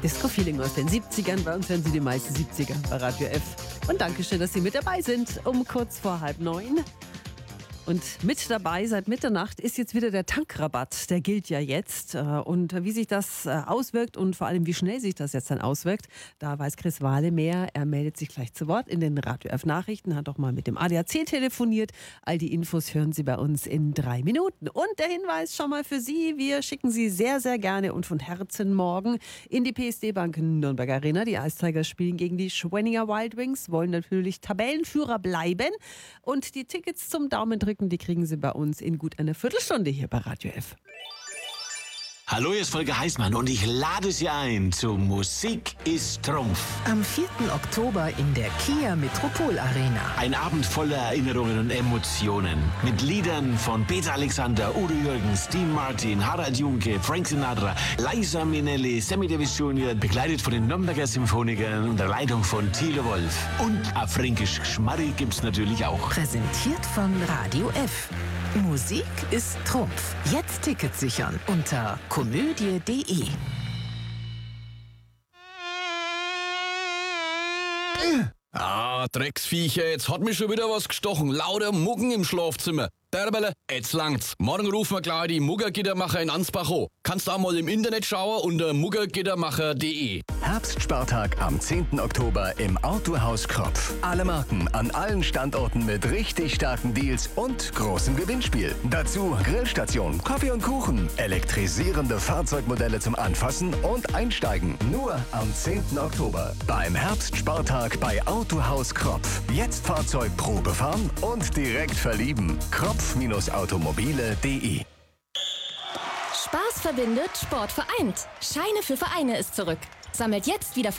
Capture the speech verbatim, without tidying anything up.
Disco-Feeling aus den siebzigern. Bei uns hören Sie die meisten siebziger bei Radio F. Und Dankeschön, dass Sie mit dabei sind um kurz vor halb neun. Und mit dabei seit Mitternacht ist jetzt wieder der Tankrabatt. Der gilt ja jetzt. Und wie sich das auswirkt und vor allem wie schnell sich das jetzt dann auswirkt, da weiß Chris Wahle mehr. Er meldet sich gleich zu Wort in den Radio F Nachrichten, hat auch mal mit dem A D A C telefoniert. All die Infos hören Sie bei uns in drei Minuten. Und der Hinweis schon mal für Sie, wir schicken Sie sehr, sehr gerne und von Herzen morgen in die P S D Bank Nürnberg Arena. Die Ice Tigers spielen gegen die Schwenninger Wild Wings, wollen natürlich Tabellenführer bleiben. Und die Tickets zum Daumendrücken, die kriegen Sie bei uns in gut einer Viertelstunde hier bei Radio F. Hallo, hier ist Volker Heißmann und ich lade Sie ein zu Musik ist Trumpf. Am vierten Oktober in der Kia Metropol Arena. Ein Abend voller Erinnerungen und Emotionen. Mit Liedern von Peter Alexander, Udo Jürgens, Dean Martin, Harald Junke, Frank Sinatra, Liza Minnelli, Sammy Davis Junior, begleitet von den Nürnberger Symphonikern unter Leitung von Thilo Wolf. Und auf Fränkisch Geschmarri gibt's natürlich auch. Präsentiert von Radio F. Musik ist Trumpf. Jetzt Tickets sichern unter komödie punkt de. Ah, Drecksviecher, jetzt hat mich schon wieder was gestochen. Lauter Muggen im Schlafzimmer. Derbele, jetzt langt's. Morgen rufen wir gleich die Muggergittermacher in Ansbach an. Kannst auch mal im Internet schauen unter muggergittermacher punkt de. Herbstspartag am zehnten Oktober im Autohaus Kropf. Alle Marken an allen Standorten mit richtig starken Deals und großem Gewinnspiel. Dazu Grillstation, Kaffee und Kuchen, elektrisierende Fahrzeugmodelle zum Anfassen und Einsteigen. Nur am zehnten Oktober beim Herbstspartag bei Autohaus Kropf. Jetzt Fahrzeug Probe fahren und direkt verlieben. Kropf Automobile punkt de. Spaß verbindet, Sport vereint. Scheine für Vereine ist zurück. Sammelt jetzt wieder